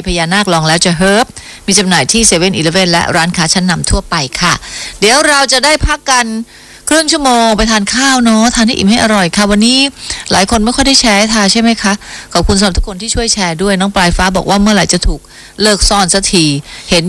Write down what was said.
พญานาคลองแล้วจะเฮิร์บมีจำหน่ายที่7-Eleven และร้านค้าชั้นนำทั่วไปค่ะเดี๋ยวเราจะได้พักกันครึ่งชั่วโมงไปทานข้าวเนาะทานให้อิ่มให้อร่อยค่ะวันนี้หลายคนไม่ค่อยได้แชร์ให้ทานใช่ไหมคะขอบคุณสำหรับทุกคนที่ช่วยแชร์ด้วยน้องปลายฟ้าบอกว่าเมื่อไหร่จะถูกเลิกซ่อนสักทีเห็น